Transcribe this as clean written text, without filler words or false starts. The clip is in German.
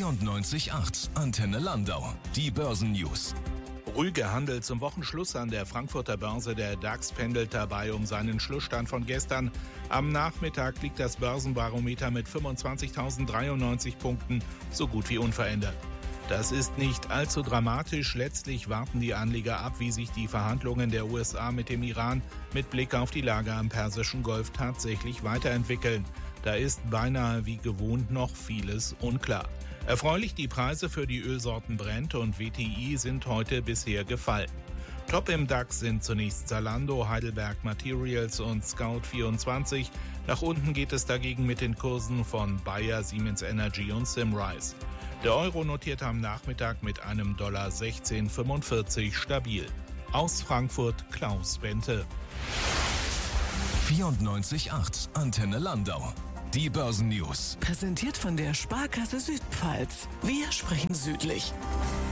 94.8 Antenne Landau. Die Börsennews. Ruhiger Handel zum Wochenschluss an der Frankfurter Börse. Der DAX pendelt dabei um seinen Schlussstand von gestern. Am Nachmittag liegt das Börsenbarometer mit 25.093 Punkten so gut wie unverändert. Das ist nicht allzu dramatisch. Letztlich warten die Anleger ab, wie sich die Verhandlungen der USA mit dem Iran mit Blick auf die Lage am Persischen Golf tatsächlich weiterentwickeln. Da ist beinahe wie gewohnt noch vieles unklar. Erfreulich, die Preise für die Ölsorten Brent und WTI sind heute bisher gefallen. Top im DAX sind zunächst Zalando, Heidelberg Materials und Scout24. Nach unten geht es dagegen mit den Kursen von Bayer, Siemens Energy und Symrise. Der Euro notiert am Nachmittag mit einem Dollar 16,45 stabil. Aus Frankfurt Klaus Bente. 94.8 Antenne Landau. Die Börsennews. Präsentiert von der Sparkasse Südpfalz. Wir sprechen südlich.